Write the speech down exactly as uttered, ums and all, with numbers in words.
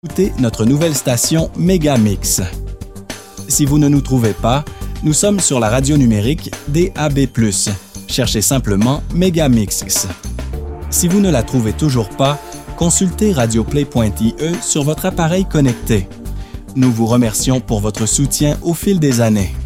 Écoutez notre nouvelle station Megamix. Si vous ne nous trouvez pas, nous sommes sur la radio numérique D A B plus. Cherchez simplement Megamix. Si vous ne la trouvez toujours pas, consultez radioplay point I E sur votre appareil connecté. Nous vous remercions pour votre soutien au fil des années.